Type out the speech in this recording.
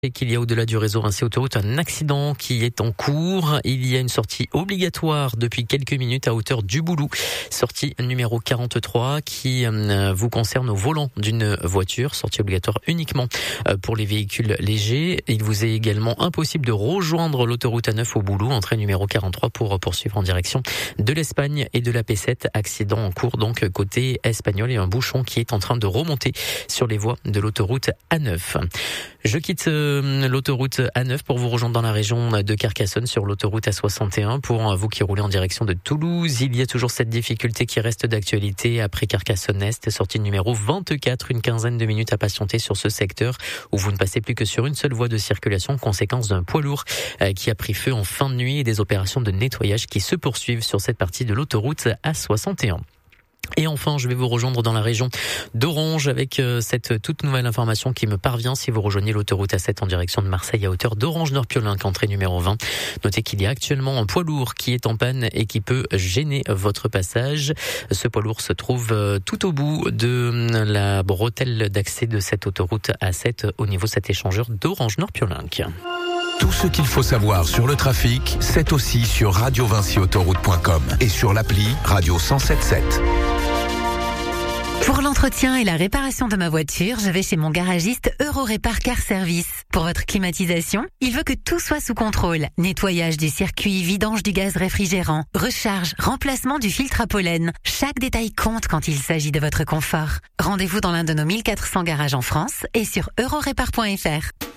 Et qu'il y a au-delà du réseau Vinci-Autoroute un accident qui est en cours. Il y a une sortie obligatoire depuis quelques minutes à hauteur du Boulou. Sortie numéro 43 qui vous concerne au volant d'une voiture. Sortie obligatoire uniquement pour les véhicules légers. Il vous est également impossible de rejoindre l'autoroute A9 au Boulou. Entrée numéro 43 pour poursuivre en direction de l'Espagne et de la P7. Accident en cours donc côté espagnol et un bouchon qui est en train de remonter sur les voies de l'autoroute A9. Je quitte l'autoroute A9 pour vous rejoindre dans la région de Carcassonne sur l'autoroute A61. Pour vous qui roulez en direction de Toulouse, il y a toujours cette difficulté qui reste d'actualité après Carcassonne-Est, sortie numéro 24, une quinzaine de minutes à patienter sur ce secteur où vous ne passez plus que sur une seule voie de circulation, conséquence d'un poids lourd qui a pris feu en fin de nuit et des opérations de nettoyage qui se poursuivent sur cette partie de l'autoroute A61. Et enfin, je vais vous rejoindre dans la région d'Orange avec cette toute nouvelle information qui me parvient si vous rejoignez l'autoroute A7 en direction de Marseille à hauteur d'Orange-Nord-Piolenc, entrée numéro 20. Notez qu'il y a actuellement un poids lourd qui est en panne et qui peut gêner votre passage. Ce poids lourd se trouve tout au bout de la bretelle d'accès de cette autoroute A7 au niveau de cet échangeur d'Orange-Nord-Piolenc. Tout ce qu'il faut savoir sur le trafic, c'est aussi sur radiovinciautoroute.com et sur l'appli Radio 107.7. Pour l'entretien et la réparation de ma voiture, je vais chez mon garagiste Eurorépar Car Service. Pour votre climatisation, il veut que tout soit sous contrôle. Nettoyage du circuit, vidange du gaz réfrigérant, recharge, remplacement du filtre à pollen. Chaque détail compte quand il s'agit de votre confort. Rendez-vous dans l'un de nos 1400 garages en France et sur eurorépar.fr.